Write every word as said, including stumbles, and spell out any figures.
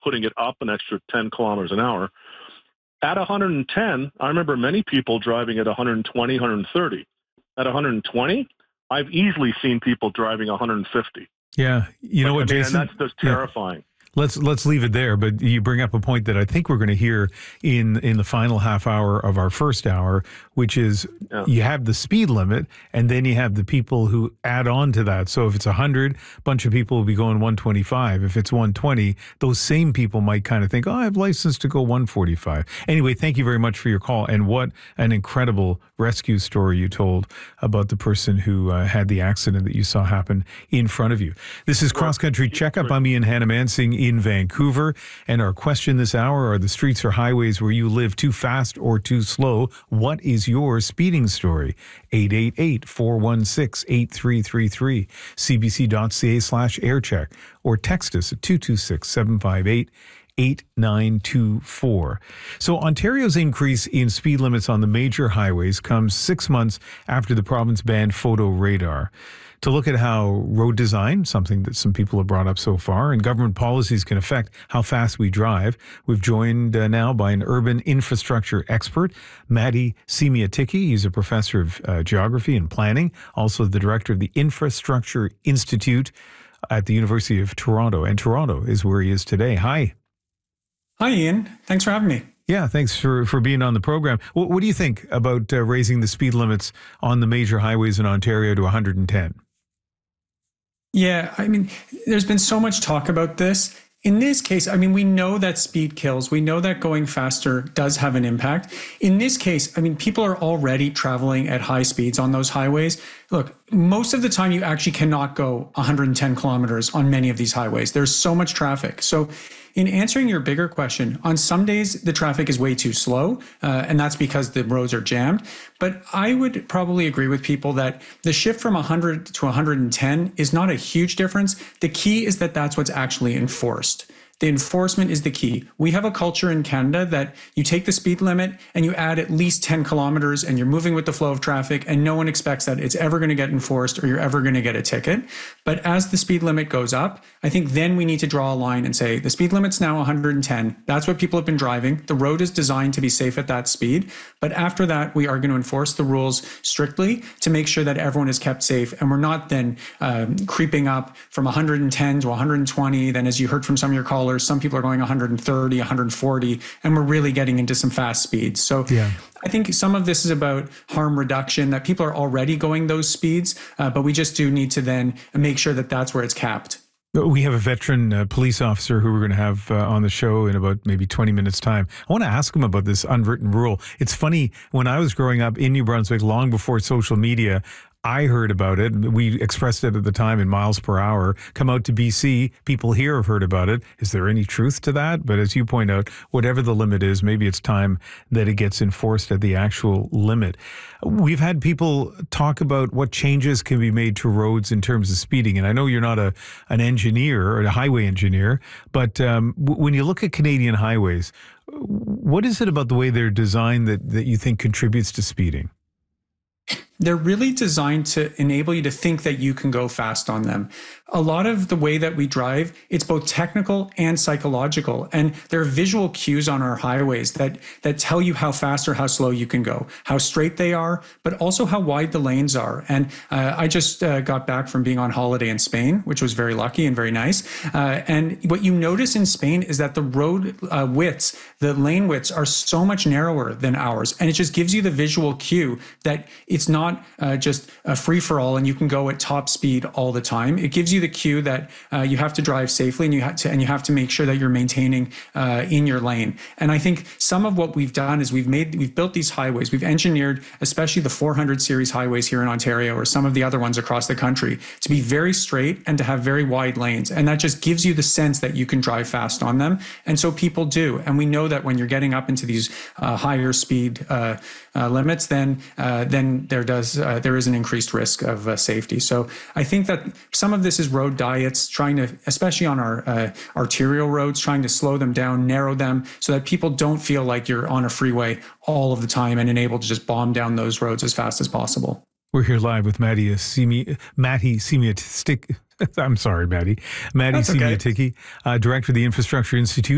putting it up an extra ten kilometers an hour. At one hundred ten, I remember many people driving at one hundred twenty, one hundred thirty. At one hundred twenty, I've easily seen people driving one hundred fifty. Yeah. You know like, what, I mean, Jason? And that's just terrifying. Yeah. Let's let's leave it there, but you bring up a point that I think we're going to hear in in the final half hour of our first hour, which is yeah. you have the speed limit, and then you have the people who add on to that. So if it's one hundred, a bunch of people will be going one twenty-five. If it's one twenty, those same people might kind of think, oh, I have license to go one forty-five. Anyway, thank you very much for your call, and what an incredible rescue story you told about the person who uh, had the accident that you saw happen in front of you. This is Cross Country Checkup. I'm Ian Hannah-Mansing in Vancouver, and our question this hour: are the streets or highways where you live too fast or too slow? What is your speeding story? eight eight eight, four one six, eight three three three, cbc.ca slash aircheck, or text us at two two six, seven five eight, eight nine two four. So Ontario's increase in speed limits on the major highways comes six months after the province banned photo radar. To look at how road design, something that some people have brought up so far, and government policies can affect how fast we drive, we've joined uh, now by an urban infrastructure expert, Matti Semiatycki. He's a professor of uh, geography and planning, also the director of the Infrastructure Institute at the University of Toronto. And Toronto is where he is today. Hi. Hi, Ian. Thanks for having me. Yeah, thanks for, for being on the program. What, what do you think about uh, raising the speed limits on the major highways in Ontario to one hundred ten? Yeah, I mean, there's been so much talk about this. In this case, I mean, we know that speed kills. We know that going faster does have an impact. In this case, I mean, people are already traveling at high speeds on those highways. Look, most of the time you actually cannot go one hundred ten kilometers on many of these highways. There's so much traffic. So in answering your bigger question, on some days the traffic is way too slow, uh, and that's because the roads are jammed. But I would probably agree with people that the shift from one hundred to one hundred ten is not a huge difference. The key is that that's what's actually enforced. The enforcement is the key. We have a culture in Canada that you take the speed limit and you add at least ten kilometers and you're moving with the flow of traffic, and no one expects that it's ever going to get enforced or you're ever going to get a ticket. But as the speed limit goes up, I think then we need to draw a line and say the speed limit's now one hundred ten. That's what people have been driving. The road is designed to be safe at that speed. But after that, we are going to enforce the rules strictly to make sure that everyone is kept safe. And we're not then um, creeping up from one hundred ten to one hundred twenty. Then, as you heard from some of your callers, some people are going one hundred thirty, one hundred forty, and we're really getting into some fast speeds. So yeah. I think some of this is about harm reduction, that people are already going those speeds, uh, but we just do need to then make sure that that's where it's capped. We have a veteran uh, police officer who we're going to have uh, on the show in about maybe twenty minutes time. I want to ask him about this unwritten rule. It's funny, when I was growing up in New Brunswick, long before social media, I heard about it. We expressed it at the time in miles per hour. Come out to B C, people here have heard about it. Is there any truth to that? But as you point out, whatever the limit is, maybe it's time that it gets enforced at the actual limit. We've had people talk about what changes can be made to roads in terms of speeding. And I know you're not a an engineer or a highway engineer, but um, w- when you look at Canadian highways, what is it about the way they're designed that, that you think contributes to speeding? They're really designed to enable you to think that you can go fast on them. A lot of the way that we drive, it's both technical and psychological. And there are visual cues on our highways that, that tell you how fast or how slow you can go, how straight they are, but also how wide the lanes are. And uh, I just uh, got back from being on holiday in Spain, which was very lucky and very nice. Uh, and what you notice in Spain is that the road uh, widths, the lane widths are so much narrower than ours. And it just gives you the visual cue that it's not uh, just a free-for-all and you can go at top speed all the time. It gives you the cue that uh, you have to drive safely and you have to and you have to make sure that you're maintaining uh, in your lane. And I think some of what we've done is we've made we've built these highways. We've engineered, especially the four hundred series highways here in Ontario or some of the other ones across the country, to be very straight and to have very wide lanes. And that just gives you the sense that you can drive fast on them. And so people do. And we know that when you're getting up into these uh, higher speed uh, uh, limits, then uh, then there does uh, there is an increased risk of uh, safety. So I think that some of this is road diets, trying to, especially on our uh, arterial roads, trying to slow them down, narrow them, so that people don't feel like you're on a freeway all of the time and enabled to just bomb down those roads as fast as possible. We're here live with Matti Semi, Matti Semiatycki. I'm sorry, Matti. Matti Semiatycki, uh, director of the Infrastructure Institute.